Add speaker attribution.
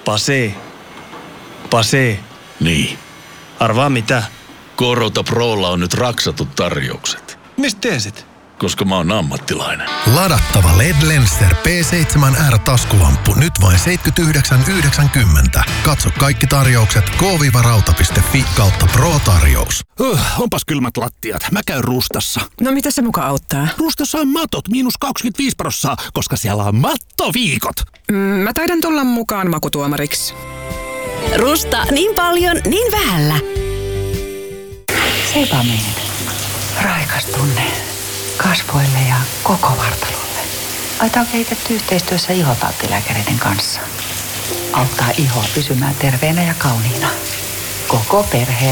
Speaker 1: Pase. Pase.
Speaker 2: Niin.
Speaker 1: Arvaa mitä?
Speaker 2: Korota Prolla on nyt raksatut tarjoukset.
Speaker 1: Mistä tiesit?
Speaker 2: Koska mä oon ammattilainen.
Speaker 3: Ladattava LED-Lenser P7R-taskulamppu nyt vain 79,90. Katso kaikki tarjoukset k-rauta.fi/kautta Pro-tarjous.
Speaker 4: Onpas kylmät lattiat. Mä käyn Rustassa.
Speaker 5: No mitä se muka auttaa?
Speaker 4: Rustassa on matot -25%, koska siellä on mattoviikot.
Speaker 5: Mä taidan tulla mukaan makutuomariksi.
Speaker 6: Rusta, niin paljon, niin vähällä.
Speaker 7: Sebamin. Raikas tunne. Kasvoille ja koko vartalolle. Aita on kehitetty yhteistyössä ihotauttilääkäreiden kanssa. Auttaa ihoa pysymään terveenä ja kauniina. Koko perhe